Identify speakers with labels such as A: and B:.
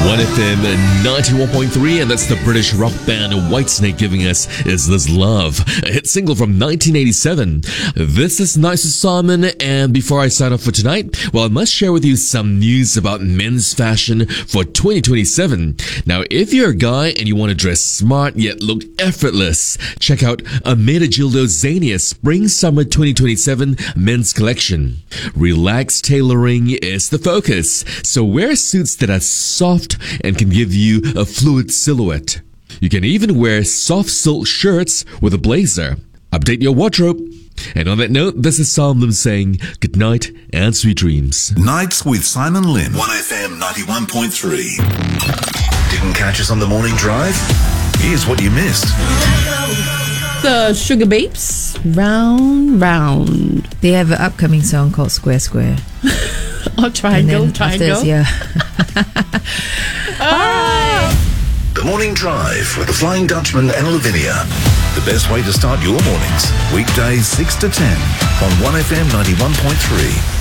A: 1FM 91.3, and that's the British rock band Whitesnake giving us Is This Love, a hit single from 1987. This is Nice Simon, and before I sign off for tonight, well, I must share with you some news about men's fashion for 2027. Now, if you're a guy and you want to dress smart yet look effortless, check out Amedagildo Zania's Spring-Summer 2027 men's collection. Relaxed tailoring is the focus, so wear suits that are soft and can give you a fluid silhouette. You can even wear soft silk shirts with a blazer. Update your wardrobe. And on that note, this is Simon saying good night and sweet dreams.
B: Nights with Simon Lim. 1FM 91.3. Didn't catch us on the morning drive? Here's what you missed.
C: The Sugar Babes, Round Round.
D: They have an upcoming song called Square Square.
C: Oh, Triangle.
D: Yeah.
B: The Morning Drive with the Flying Dutchman and Lavinia. The best way to start your mornings. Weekdays 6 to 10 on 1FM 91.3.